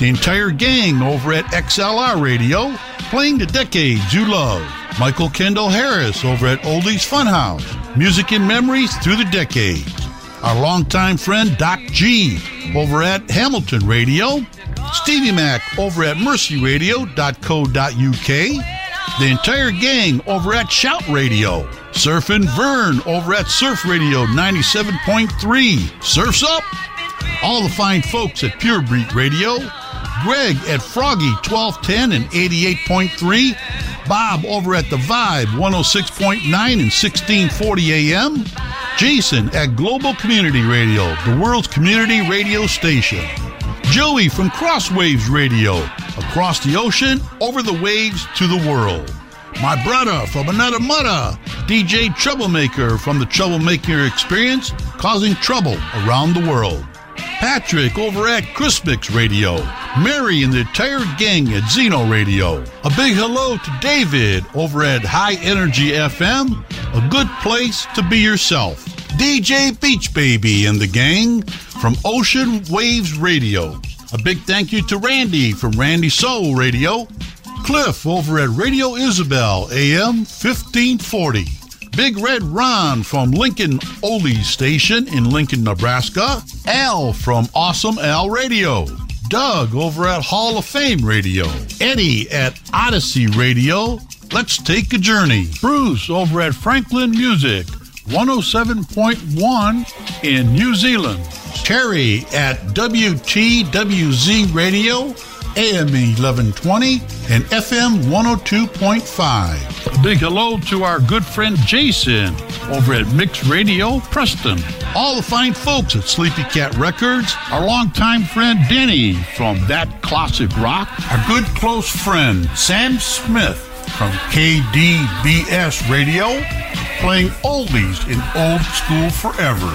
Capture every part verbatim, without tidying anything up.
The entire gang over at X L R Radio, playing the decades you love. Michael Kendall Harris over at Oldies Funhouse, music and memories through the decades. Our longtime friend Doc G over at Hamilton Radio, Stevie Mac over at mercy radio dot co dot u k, the entire gang over at Shout Radio, Surf and Vern over at Surf Radio ninety-seven point three, Surf's Up, all the fine folks at Pure Beat Radio, Greg at Froggy twelve ten and eighty-eight point three, Bob over at The Vibe one oh six point nine and sixteen forty A M, Jason at Global Community Radio, the world's community radio station, Joey from Crosswaves Radio, across the ocean, over the waves to the world. My brother from another mother, D J Troublemaker from the Troublemaker Experience, causing trouble around the world. Patrick over at Crispix Radio, Mary and the entire gang at Zeno Radio. A big hello to David over at High Energy F M, a good place to be yourself. D J Beach Baby and the gang from Ocean Waves Radio. A big thank you to Randy from Randy Soul Radio. Cliff over at Radio Isabel, A M fifteen forty. Big Red Ron from Lincoln Oldies Station in Lincoln, Nebraska. Al from Awesome Al Radio. Doug over at Hall of Fame Radio. Eddie at Odyssey Radio. Let's take a journey. Bruce over at Franklin Music, one oh seven point one in New Zealand. Terry at W T W Z Radio, A M eleven twenty and F M one oh two point five. A big hello to our good friend Jason over at Mix Radio, Preston. All the fine folks at Sleepy Cat Records, our longtime friend Denny from That Classic Rock, our good close friend Sam Smith from K D B S Radio, playing oldies in old school forever.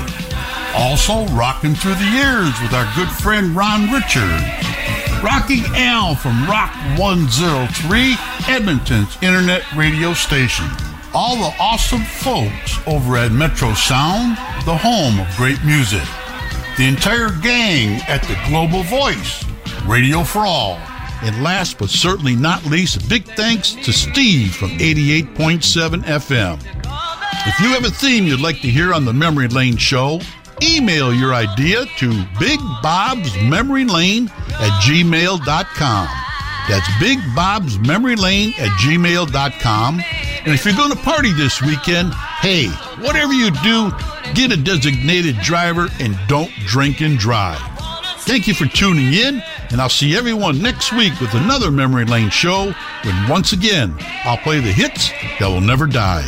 Also rocking through the years with our good friend Ron Richard. Rocking Al from Rock one oh three, Edmonton's internet radio station. All the awesome folks over at Metro Sound, the home of great music. The entire gang at the Global Voice, Radio for All. And last but certainly not least, a big thanks to Steve from eighty-eight point seven F M. If you have a theme you'd like to hear on the Memory Lane Show, email your idea to Big Bob's Memory Lane at gmail dot com. That's Big Bob's Memory Lane at gmail dot com. And if you're going to party this weekend, hey, whatever you do, get a designated driver and don't drink and drive. Thank you for tuning in, and I'll see everyone next week with another Memory Lane Show when once again I'll play the hits that will never die.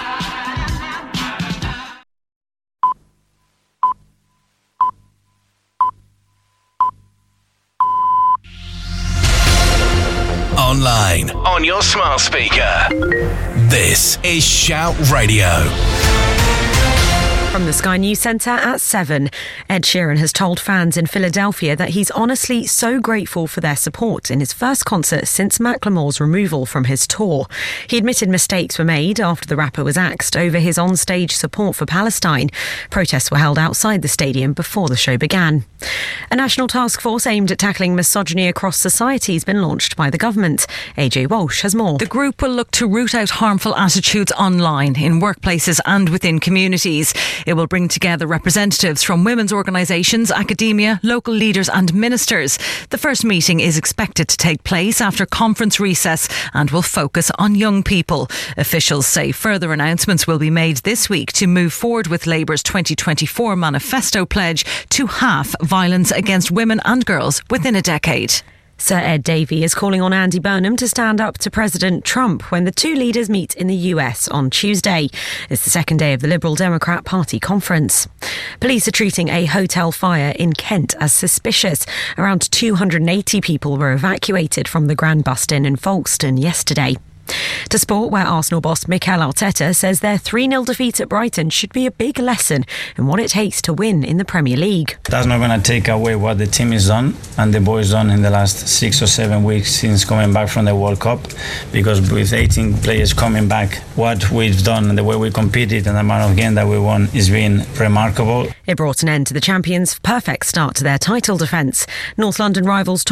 Online, on your smart speaker. This is Shout Radio. From the Sky News Centre at seven, Ed Sheeran has told fans in Philadelphia that he's honestly so grateful for their support in his first concert since Macklemore's removal from his tour. He admitted mistakes were made after the rapper was axed over his on-stage support for Palestine. Protests were held outside the stadium before the show began. A national task force aimed at tackling misogyny across society has been launched by the government. A J Walsh has more. The group will look to root out harmful attitudes online, in workplaces and within communities. It will bring together representatives from women's organisations, academia, local leaders and ministers. The first meeting is expected to take place after conference recess and will focus on young people. Officials say further announcements will be made this week to move forward with Labour's twenty twenty-four manifesto pledge to halve violence against women and girls within a decade. Sir Ed Davey is calling on Andy Burnham to stand up to President Trump when the two leaders meet in the U S on Tuesday. It's the second day of the Liberal Democrat Party conference. Police are treating a hotel fire in Kent as suspicious. Around two hundred eighty people were evacuated from the Grand Bust Inn in Folkestone yesterday. To sport, where Arsenal boss Mikel Arteta says their three nil defeat at Brighton should be a big lesson in what it takes to win in the Premier League. That's not going to take away what the team has done and the boys done in the last six or seven weeks since coming back from the World Cup, because with eighteen players coming back, what we've done and the way we competed and the amount of games that we won is been remarkable. It brought an end to the champions' perfect start to their title defence. North London rivals